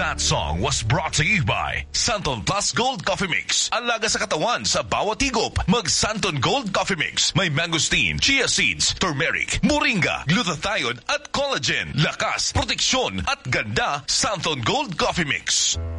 That song was brought to you by Santon Plus Gold Coffee Mix. Alaga sa katawan sa bawat higop. Mag Santon Gold Coffee Mix. May mangosteen, chia seeds, turmeric, moringa, glutathione at collagen. Lakas, proteksyon at ganda. Santon Gold Coffee Mix.